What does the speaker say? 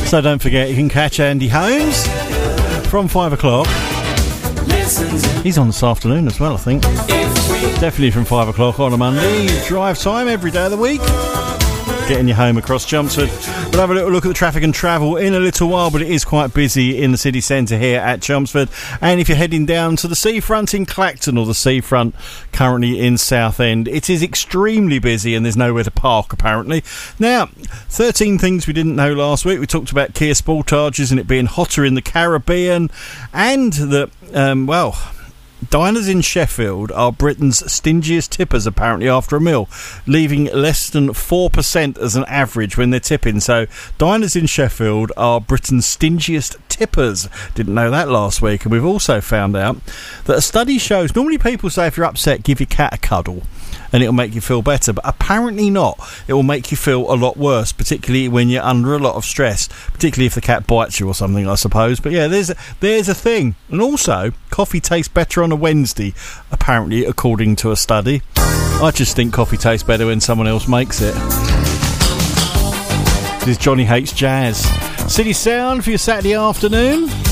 So don't forget, you can catch Andy Holmes from 5 o'clock. He's on this afternoon as well, I think. Definitely from 5 o'clock on a Monday. Drive time every day of the week. Getting you home across Chelmsford. We'll have a little look at the traffic and travel in a little while, but it is quite busy in the city centre here at Chelmsford. And if you're heading down to the seafront in Clacton or the seafront currently in Southend, it is extremely busy and there's nowhere to park apparently. Now, 13 things we didn't know last week. We talked about Kia Sportages and it being hotter in the Caribbean, and that, diners in Sheffield are Britain's stingiest tippers apparently after a meal, leaving less than 4% as an average when they're tipping. So diners in Sheffield are Britain's stingiest tippers. Didn't know that last week. And we've also found out that a study shows normally people say if you're upset, give your cat a cuddle and it'll make you feel better, but apparently not. It will make you feel a lot worse, particularly when you're under a lot of stress, particularly if the cat bites you or something, I suppose. But yeah, there's a thing. And also, coffee tastes better on a Wednesday, apparently, according to a study. I just think coffee tastes better when someone else makes it. This is Johnny Hates Jazz. City Sound for your Saturday afternoon.